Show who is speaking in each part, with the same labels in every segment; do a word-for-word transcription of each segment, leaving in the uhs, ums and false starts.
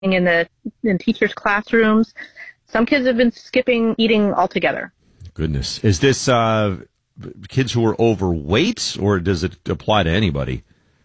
Speaker 1: in the in teachers' classrooms. Some kids have been skipping eating altogether.
Speaker 2: Goodness. Is this uh, kids who are overweight, or does it apply to anybody?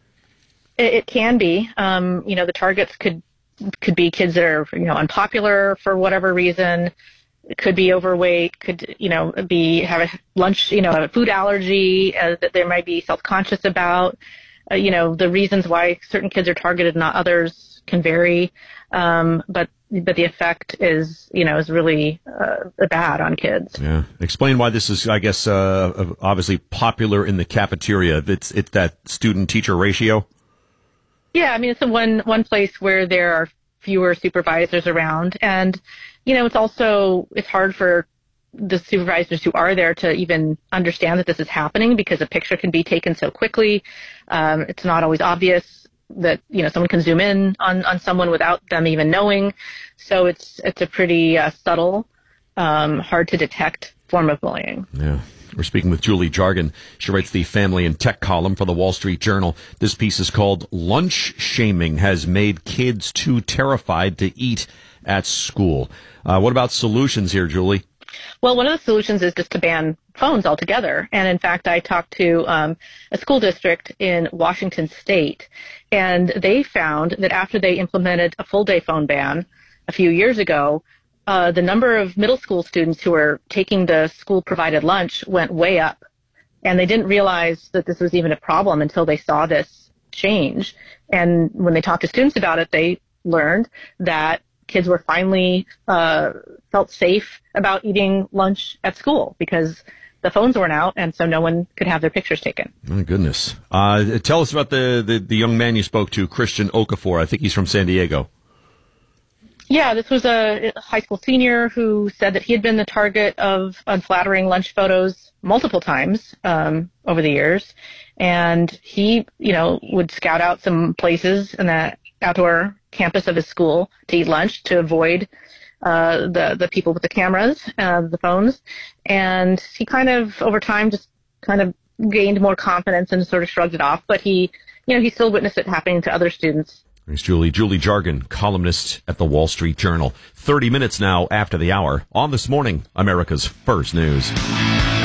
Speaker 1: It, it can be. Um, you know, the targets could could be kids that are, you know, unpopular for whatever reason. It could be overweight, could, you know, be have a lunch, you know, have a food allergy uh, that they might be self-conscious about. Uh, you know, the reasons why certain kids are targeted, not others, can vary. Um, but but the effect is, you know, is really uh, bad on kids.
Speaker 2: Yeah. Explain why this is, I guess, uh, obviously popular in the cafeteria. It's it's that student-teacher ratio.
Speaker 1: Yeah, I mean, it's the one one place where there are fewer supervisors around, and you know, it's also it's hard for the supervisors who are there to even understand that this is happening because a picture can be taken so quickly. Um, it's not always obvious that, you know, someone can zoom in on, on someone without them even knowing. So it's it's a pretty uh, subtle, um, hard to detect form of bullying.
Speaker 2: Yeah. We're speaking with Julie Jargon. She writes the family and tech column for the Wall Street Journal. This piece is called "Lunch Shaming Has Made Kids Too Terrified to Eat at School." Uh, what about solutions here, Julie?
Speaker 1: Well, one of the solutions is just to ban phones altogether. And in fact, I talked to um, a school district in Washington State, and they found that after they implemented a full-day phone ban a few years ago, uh, the number of middle school students who were taking the school-provided lunch went way up. And they didn't realize that this was even a problem until they saw this change. And when they talked to students about it, they learned that kids were finally uh, felt safe about eating lunch at school because the phones weren't out, and so no one could have their pictures taken.
Speaker 2: My goodness. Uh, tell us about the, the, the young man you spoke to, Christian Okafor. I think he's from San Diego.
Speaker 1: Yeah, this was a high school senior who said that he had been the target of unflattering lunch photos multiple times um, over the years. And he, you know, would scout out some places in the outdoor campus of his school to eat lunch to avoid uh, the, the people with the cameras, uh, the phones. And he kind of, over time, just kind of gained more confidence and sort of shrugged it off. But he, you know, he still witnessed it happening to other students.
Speaker 2: Thanks, Julie. Julie Jargon, columnist at the Wall Street Journal. thirty minutes now after the hour on This Morning, America's First News.